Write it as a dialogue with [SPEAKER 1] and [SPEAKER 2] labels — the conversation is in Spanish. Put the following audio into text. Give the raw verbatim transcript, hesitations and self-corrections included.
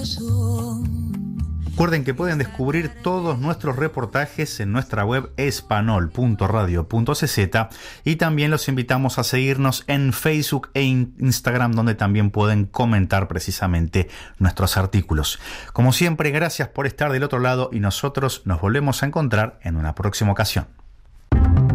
[SPEAKER 1] Recuerden que pueden descubrir todos nuestros reportajes en nuestra web espanol punto radio punto c z y también los invitamos a seguirnos en Facebook e Instagram, donde también pueden comentar precisamente nuestros artículos. Como siempre, gracias por estar del otro lado y nosotros nos volvemos a encontrar en una próxima ocasión.